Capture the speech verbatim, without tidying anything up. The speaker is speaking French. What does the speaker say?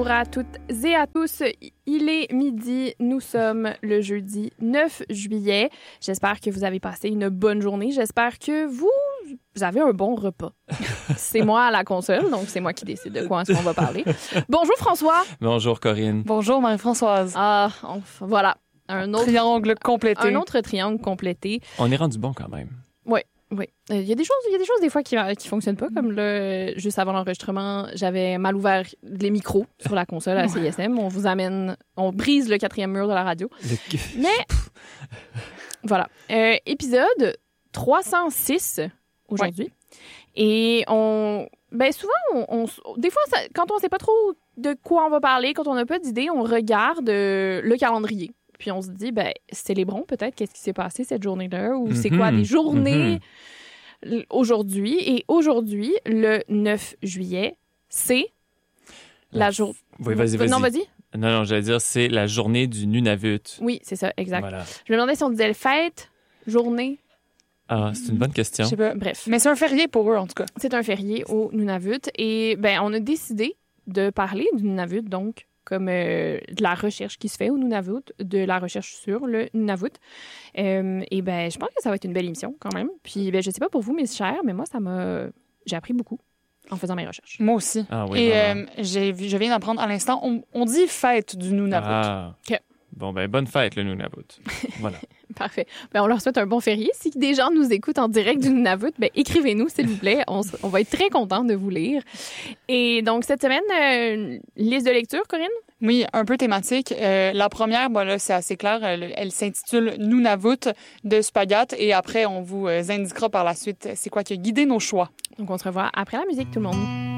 bonjour à toutes et à tous. Il est midi, nous sommes le jeudi neuf juillet. J'espère que vous avez passé une bonne journée. J'espère que vous, vous avez un bon repas. C'est moi à la console, donc c'est moi qui décide de quoi est-ce qu'on va parler. Bonjour François. Bonjour Corinne. Bonjour Marie-Françoise. Ah, on- voilà. Un autre Triangle complété. Un autre triangle complété. On est rendu bon quand même. Oui, oui. Il y a des choses, il y a des choses des fois qui qui fonctionnent pas, comme là, juste avant l'enregistrement, j'avais mal ouvert les micros sur la console à C I S M. On vous amène, on brise le quatrième mur de la radio. Le... Mais voilà, euh, épisode trois cent six aujourd'hui. Ouais. Et on, ben souvent, on, on des fois, ça, quand on sait pas trop de quoi on va parler, quand on n'a pas d'idée, on regarde euh, le calendrier. Puis on se dit, ben, célébrons peut-être qu'est-ce qui s'est passé cette journée-là, ou mm-hmm. c'est quoi des journées mm-hmm. aujourd'hui. Et aujourd'hui, le neuf juillet, c'est la journée... Oui, vas-y, vas-y. Non, vas-y. Non, non, j'allais dire, c'est la journée du Nunavut. Oui, c'est ça, exact. Voilà. Je me demandais si on disait fête, journée... Ah, c'est une bonne question. Je sais pas. Bref. Mais c'est un férié pour eux, en tout cas. C'est un férié au Nunavut. Et ben, on a décidé de parler du Nunavut, donc... comme euh, de la recherche qui se fait au Nunavut, de la recherche sur le Nunavut. Euh, et ben, je pense que ça va être une belle émission quand même. Puis, ben, je sais pas pour vous, mes chers, mais moi, ça m'a... J'ai appris beaucoup en faisant mes recherches. Moi aussi. Ah, oui, et euh, j'ai, je viens d'apprendre à l'instant, on, on dit fête du Nunavut. Ah. Okay. Bon, ben, bonne fête, le Nunavut. Voilà. Parfait. Ben, on leur souhaite un bon férié. Si des gens nous écoutent en direct du Nunavut, ben, écrivez-nous, s'il vous plaît. On, on va être très contents de vous lire. Et donc, cette semaine, euh, liste de lecture, Corinne? Oui, un peu thématique. Euh, la première, bon, là, c'est assez clair. Elle, elle s'intitule Nunavut de Spagat. Et après, on vous indiquera par la suite c'est quoi qui a guidé nos choix. Donc, on se revoit après la musique, tout le monde.